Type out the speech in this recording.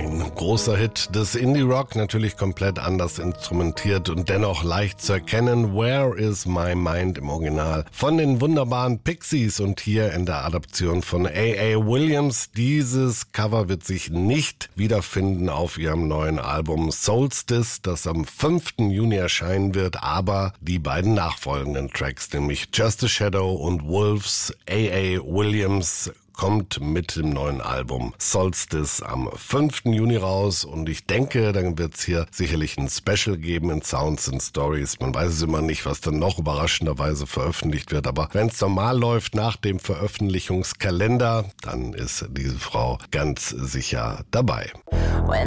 Ein großer Hit des Indie-Rock, natürlich komplett anders instrumentiert und dennoch leicht zu erkennen. Where is my mind im Original von den wunderbaren Pixies und hier in der Adaption von A.A. Williams. Dieses Cover wird sich nicht wiederfinden auf ihrem neuen Album Solstice, das am 5. Juni erscheinen wird, aber die beiden nachfolgenden Tracks, nämlich Just a Shadow und Wolves. A.A. Williams kommt mit dem neuen Album Solstice am 5. Juni raus und ich denke, dann wird es hier sicherlich ein Special geben in Sounds and Stories. Man weiß es immer nicht, was dann noch überraschenderweise veröffentlicht wird, aber wenn es normal läuft nach dem Veröffentlichungskalender, dann ist diese Frau ganz sicher dabei. When